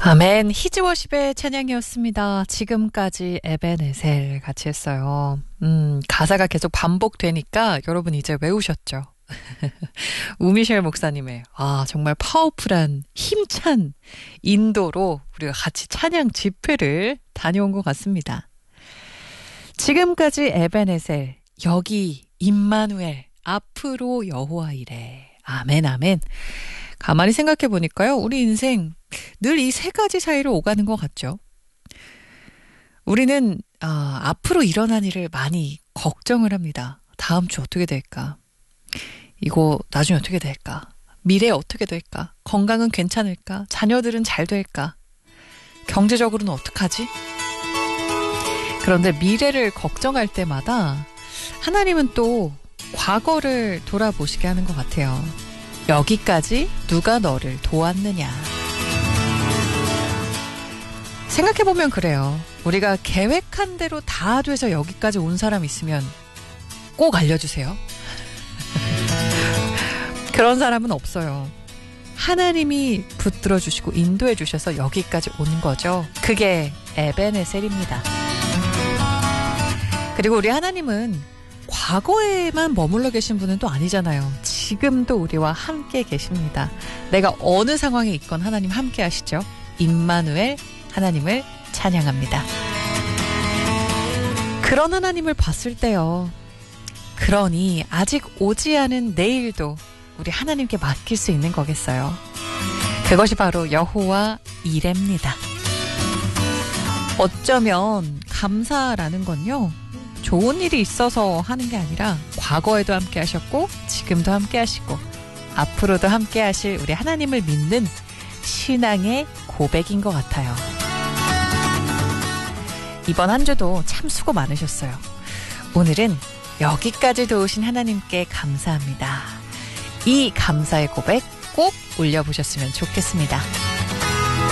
아멘. 히즈워십의 찬양이었습니다. 지금까지 에베네셀 같이 했어요. 가사가 계속 반복되니까 여러분 이제 외우셨죠? 우미셸 목사님의 정말 파워풀한 힘찬 인도로 우리가 같이 찬양 집회를 다녀온 것 같습니다. 지금까지 에베네셀, 여기 임마누엘, 앞으로 여호와 이래. 아멘 아멘. 가만히 생각해 보니까요, 우리 인생 늘 이 세 가지 사이를 오가는 것 같죠. 우리는 앞으로 일어난 일을 많이 걱정을 합니다. 다음 주 어떻게 될까? 이거 나중에 어떻게 될까? 미래 어떻게 될까? 건강은 괜찮을까? 자녀들은 잘 될까? 경제적으로는 어떡하지? 그런데 미래를 걱정할 때마다 하나님은 또 과거를 돌아보시게 하는 것 같아요. 여기까지 누가 너를 도왔느냐. 생각해보면 그래요. 우리가 계획한 대로 다 돼서 여기까지 온 사람 있으면 꼭 알려주세요. 그런 사람은 없어요. 하나님이 붙들어 주시고 인도해 주셔서 여기까지 온 거죠. 그게 에베네셀입니다. 그리고 우리 하나님은 과거에만 머물러 계신 분은 또 아니잖아요. 지금도 우리와 함께 계십니다. 내가 어느 상황에 있건 하나님 함께 하시죠. 임마누엘, 하나님을 찬양합니다. 그런 하나님을 봤을 때요. 그러니 아직 오지 않은 내일도 우리 하나님께 맡길 수 있는 거겠어요. 그것이 바로 여호와 이레입니다. 어쩌면 감사라는 건요, 좋은 일이 있어서 하는 게 아니라 과거에도 함께 하셨고 지금도 함께 하시고 앞으로도 함께 하실 우리 하나님을 믿는 신앙의 고백인 것 같아요. 이번 한 주도 참 수고 많으셨어요. 오늘은 여기까지 도우신 하나님께 감사합니다. 이 감사의 고백 꼭 올려보셨으면 좋겠습니다.